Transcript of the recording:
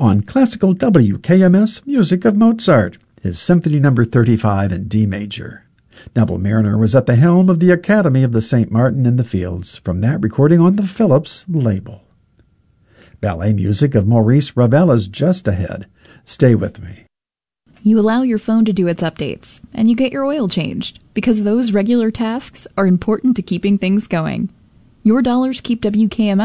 on classical WKMS music of Mozart, his Symphony No. 35 in D major. Neville Marriner was at the helm of the Academy of the St. Martin in the Fields, from that recording on the Philips label. Ballet music of Maurice Ravel is just ahead. Stay with me. You allow your phone to do its updates, and you get your oil changed, because those regular tasks are important to keeping things going. Your dollars keep WKMS